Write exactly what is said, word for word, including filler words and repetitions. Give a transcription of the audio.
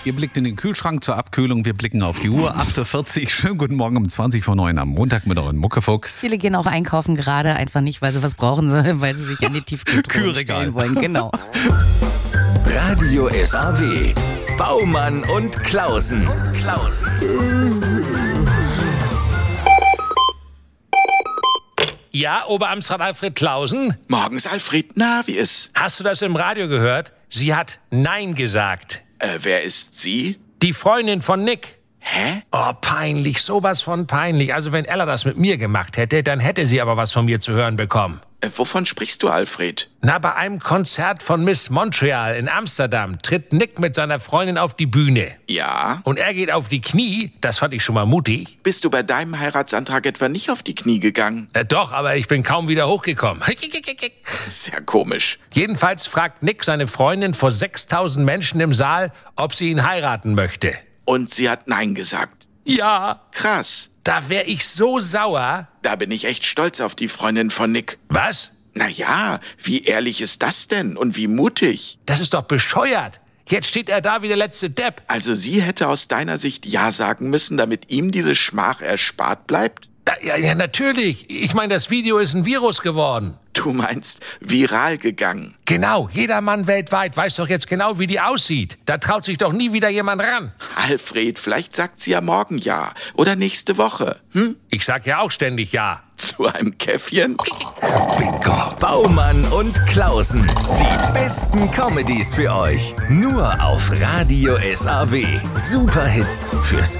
Ihr blickt in den Kühlschrank zur Abkühlung, wir blicken auf die Uhr. acht Uhr vierzig, schönen guten Morgen um zwanzig vor neun am Montag mit euren Muckefuchs. Viele gehen auch einkaufen gerade einfach nicht, weil sie was brauchen, sondern weil sie sich an die Tiefkühltruhe stellen wollen. Genau. Radio S A W. Baumann und Klausen. Und Klausen. Ja, Oberamtsrat Alfred Klausen? Morgens, Alfred. Na, wie ist? Hast du das im Radio gehört? Sie hat Nein gesagt. Äh, wer ist sie? Die Freundin von Nick. Hä? Oh, peinlich, sowas von peinlich. Also wenn Ella das mit mir gemacht hätte, dann hätte sie aber was von mir zu hören bekommen. Äh, wovon sprichst du, Alfred? Na, bei einem Konzert von Miss Montreal in Amsterdam tritt Nick mit seiner Freundin auf die Bühne. Ja? Und er geht auf die Knie, das fand ich schon mal mutig. Bist du bei deinem Heiratsantrag etwa nicht auf die Knie gegangen? Äh, doch, aber ich bin kaum wieder hochgekommen. Sehr komisch. Jedenfalls fragt Nick seine Freundin vor sechstausend Menschen im Saal, ob sie ihn heiraten möchte. Und sie hat Nein gesagt. Ja. Krass. Da wär ich so sauer. Da bin ich echt stolz auf die Freundin von Nick. Was? Na ja, wie ehrlich ist das denn? Und wie mutig? Das ist doch bescheuert. Jetzt steht er da wie der letzte Depp. Also sie hätte aus deiner Sicht Ja sagen müssen, damit ihm diese Schmach erspart bleibt? Ja, ja, natürlich. Ich meine, das Video ist ein Virus geworden. Du meinst viral gegangen? Genau, jeder Mann weltweit weiß doch jetzt genau, wie die aussieht. Da traut sich doch nie wieder jemand ran. Alfred, vielleicht sagt sie ja morgen Ja oder nächste Woche. Hm? Ich sag ja auch ständig Ja. Zu einem Käffchen? Bingo. Baumann und Klausen. Die besten Comedies für euch. Nur auf Radio S A W. Superhits fürs